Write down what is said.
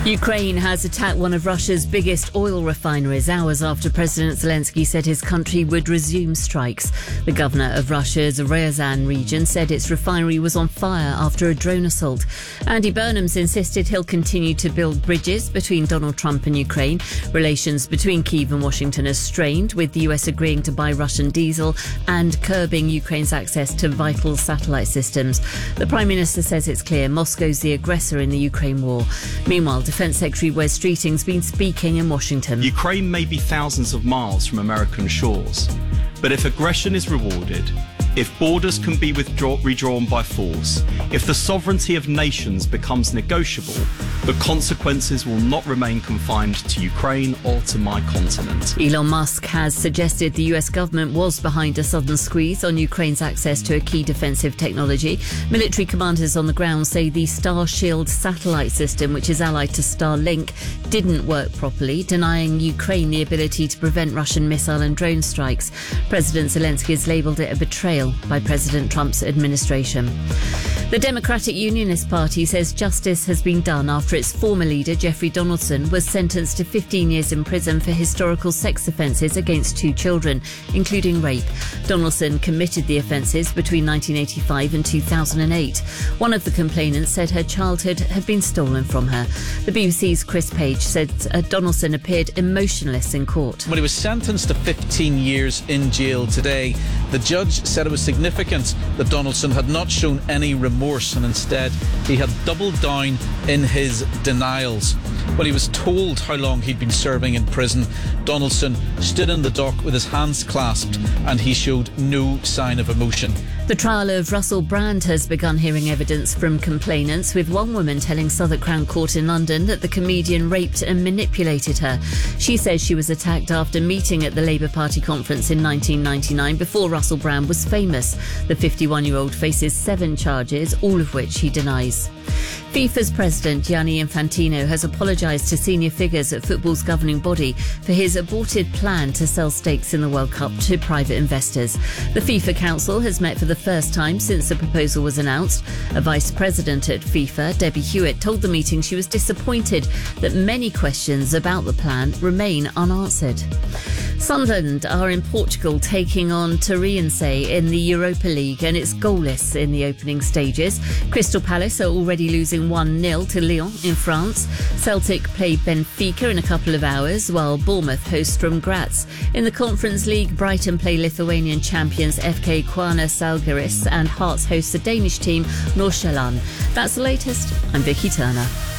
Ukraine has attacked one of Russia's biggest oil refineries hours after President Zelensky said his country would resume strikes. The governor of Russia's Ryazan region said its refinery was on fire after a drone assault. Andy Burnham's insisted he'll continue to build bridges between Donald Trump and Ukraine. Relations between Kyiv and Washington are strained, with the US agreeing to buy Russian diesel and curbing Ukraine's access to vital satellite systems. The Prime Minister says it's clear Moscow's the aggressor in the Ukraine war. Meanwhile, Defence Secretary Wes Streeting's been speaking in Washington. Ukraine may be thousands of miles from American shores, but if aggression is rewarded, if borders can be redrawn by force, if the sovereignty of nations becomes negotiable, the consequences will not remain confined to Ukraine or to my continent. Elon Musk has suggested the US government was behind a sudden squeeze on Ukraine's access to a key defensive technology. Military commanders on the ground say the Starshield satellite system, which is allied to Starlink, didn't work properly, denying Ukraine the ability to prevent Russian missile and drone strikes. President Zelensky has labelled it a betrayal by President Trump's administration. The Democratic Unionist Party says justice has been done after its former leader, Jeffrey Donaldson, was sentenced to 15 years in prison for historical sex offences against 2 children, including rape. Donaldson committed the offences between 1985 and 2008. One of the complainants said her childhood had been stolen from her. The BBC's Chris Page said Donaldson appeared emotionless in court. When he was sentenced to 15 years in jail today, the judge said it was significant that Donaldson had not shown any remorse, and instead he had doubled down in his denials. When he was told how long he'd been serving in prison, Donaldson stood in the dock with his hands clasped and he showed no sign of emotion. The trial of Russell Brand has begun hearing evidence from complainants, with one woman telling Southwark Crown Court in London that the comedian raped and manipulated her. She says she was attacked after meeting at the Labour Party conference in 1999 before Russell Brand was famous. The 51-year-old faces 7 charges, all of which he denies. FIFA's president Gianni Infantino has apologised to senior figures at football's governing body for his aborted plan to sell stakes in the World Cup to private investors. The FIFA Council has met for the first time since the proposal was announced. A vice president at FIFA, Debbie Hewitt, told the meeting she was disappointed that many questions about the plan remain unanswered. Sunderland are in Portugal taking on Torrense in the Europa League, and it's goalless in the opening stages. Crystal Palace are already losing 1-0 to Lyon in France. Celtic play Benfica in a couple of hours, while Bournemouth host from Graz. In the Conference League, Brighton play Lithuanian champions FK Kvarna Žalgiris, and Hearts host the Danish team Nordsjælland. That's the latest. I'm Vicky Turner.